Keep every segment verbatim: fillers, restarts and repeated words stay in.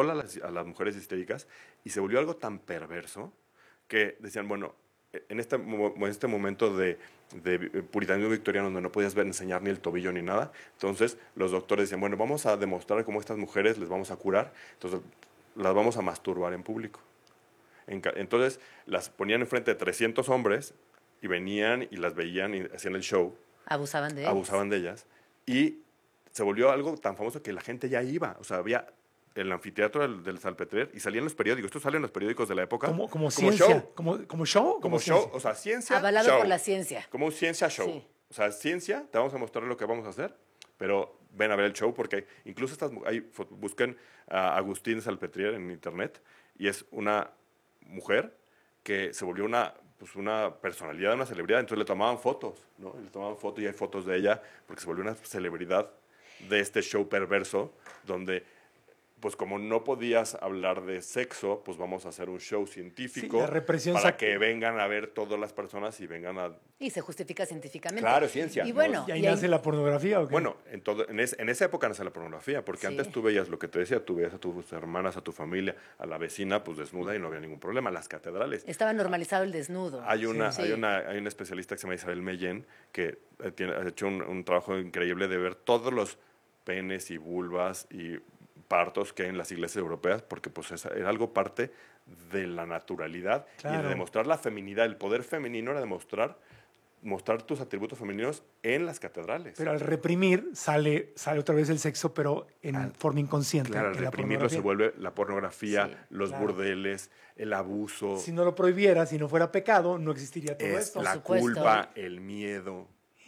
solo a las, a las mujeres histéricas, y se volvió algo tan perverso que decían, bueno, en este, en este momento de, de puritanismo victoriano donde no podías ver enseñar ni el tobillo ni nada, entonces los doctores decían, bueno, vamos a demostrar cómo estas mujeres les vamos a curar, entonces las vamos a masturbar en público. En, entonces las ponían enfrente de trescientos hombres y venían y las veían y hacían el show. Abusaban de ellas. Abusaban de ellas. Y se volvió algo tan famoso que la gente ya iba. O sea, había el anfiteatro del, del Salpetrer y salían los periódicos. Esto sale en los periódicos de la época. Como, como, como ciencia. Show. Como, como show. Como, como show. Ciencia. O sea, ciencia. Avalado show. por la ciencia. Como un ciencia show. Sí. O sea, ciencia, te vamos a mostrar lo que vamos a hacer, pero ven a ver el show porque incluso estas, hay, busquen a Agustín Salpetrier en internet y es una mujer que se volvió una, pues una personalidad, una celebridad, entonces le tomaban fotos, ¿no? Le tomaban fotos y hay fotos de ella porque se volvió una celebridad de este show perverso donde, pues como no podías hablar de sexo, pues vamos a hacer un show científico sí, la represión para sac- que vengan a ver todas las personas y vengan a... Y se justifica científicamente. Claro, ciencia. Y bueno, ¿Y ahí y nace ahí- la pornografía o qué? Bueno, en, todo, en, es, en esa época nace la pornografía, porque Sí. antes tú veías lo que te decía, tú veías a tus hermanas, a tu familia, a la vecina, pues desnuda y no había ningún problema. Las catedrales. estaba normalizado el desnudo. Hay una, Sí. hay una, hay una especialista que se llama Isabel Mellén que eh, tiene, ha hecho un, un trabajo increíble de ver todos los penes y vulvas y partos que hay en las iglesias europeas, porque pues es, era algo parte de la naturalidad Claro. y de demostrar la feminidad. El poder femenino era demostrar mostrar tus atributos femeninos en las catedrales. Pero al reprimir sale, sale otra vez el sexo, pero en Al- forma inconsciente. Claro, al en la reprimirlo se pornografía. vuelve la pornografía, Sí, los claro. burdeles, el abuso, Si no lo prohibiera, si no fuera pecado, no existiría todo es esto. la supuesto. culpa, el miedo.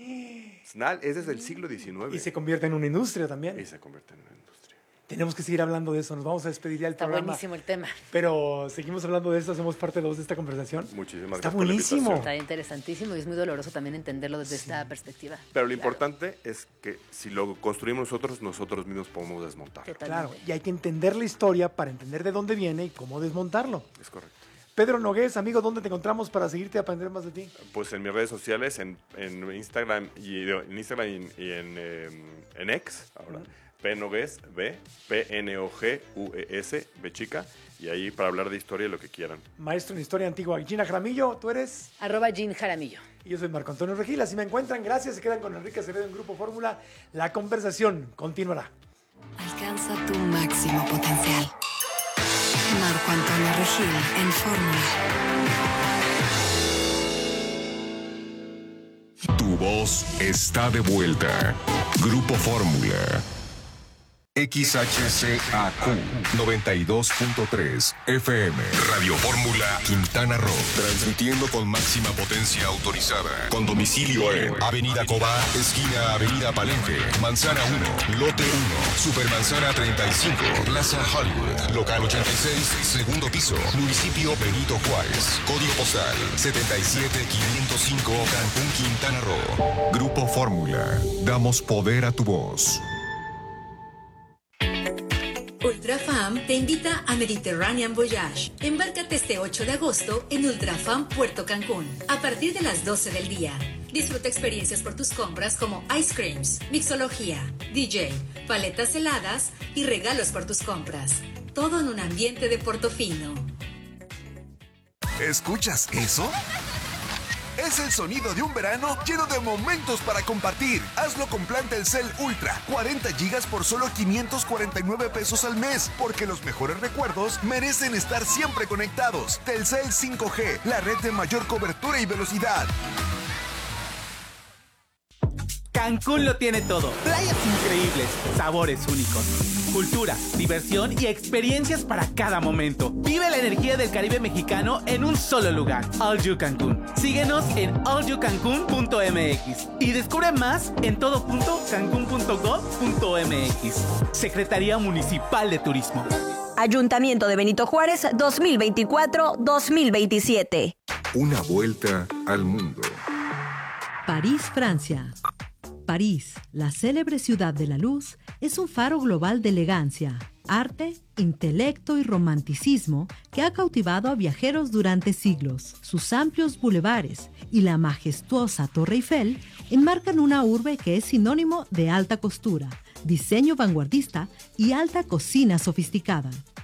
Es na- es desde el siglo diecinueve. Y se convierte en una industria también. Y se convierte en una industria. Tenemos que seguir hablando de eso. Nos vamos a despedir ya del Está programa. buenísimo el tema. Pero seguimos hablando de esto. Hacemos parte dos de esta conversación. Muchísimas Está gracias por la buenísimo. invitación. Está interesantísimo y es muy doloroso también entenderlo desde esta perspectiva. Pero lo Claro, importante es que si lo construimos nosotros, nosotros mismos podemos desmontar. totalmente. Claro, y hay que entender la historia para entender de dónde viene y cómo desmontarlo. Es correcto. Pedro Nogués, amigo, ¿dónde te encontramos para seguirte y aprender más de ti? Pues en mis redes sociales, en, en Instagram y en Instagram y en, y en, eh, en X, ahora, P Nogués, B, P N O G U E S, B chica, y ahí para hablar de historia y lo que quieran. Maestro en Historia Antigua. Gina Jaramillo, tú eres... Arroba Jean Jaramillo. Y yo soy Marco Antonio Regil. Así me encuentran. Gracias. Se quedan con Enrique Acevedo en Grupo Fórmula. La conversación continuará. Alcanza tu máximo potencial. Marco Antonio Regil en Fórmula. Tu voz está de vuelta. Grupo Fórmula. X H C A Q noventa y dos punto tres F M. Radio Fórmula Quintana Roo. Transmitiendo con máxima potencia autorizada. Con domicilio en Avenida Cobá, esquina Avenida Palenque, Manzana uno, Lote uno, Supermanzana treinta y cinco, Plaza Hollywood, Local ochenta y seis, segundo piso, Municipio Benito Juárez. Código postal setenta y siete quinientos cinco, Cancún, Quintana Roo. Grupo Fórmula. Damos poder a tu voz. Ultrafam te invita a Mediterranean Voyage. Embárcate este ocho de agosto en Ultrafam Puerto Cancún a partir de las doce del día. Disfruta experiencias por tus compras como ice creams, mixología, D J, paletas heladas y regalos por tus compras. Todo en un ambiente de Portofino. ¿Escuchas eso? Es el sonido de un verano lleno de momentos para compartir. Hazlo con plan Telcel Ultra. cuarenta gigas por solo quinientos cuarenta y nueve pesos al mes. Porque los mejores recuerdos merecen estar siempre conectados. Telcel cinco G, la red de mayor cobertura y velocidad. Cancún lo tiene todo. Playas increíbles, sabores únicos, cultura, diversión y experiencias para cada momento. Vive la energía del Caribe mexicano en un solo lugar. All You Cancún. Síguenos en all you cancún punto m x y descubre más en todo punto cancún punto gov punto m x. Secretaría Municipal de Turismo. Ayuntamiento de Benito Juárez dos mil veinticuatro dos mil veintisiete. Una vuelta al mundo. París, Francia. París, la célebre ciudad de la luz, es un faro global de elegancia, arte, intelecto y romanticismo que ha cautivado a viajeros durante siglos. Sus amplios bulevares y la majestuosa Torre Eiffel enmarcan una urbe que es sinónimo de alta costura, diseño vanguardista y alta cocina sofisticada.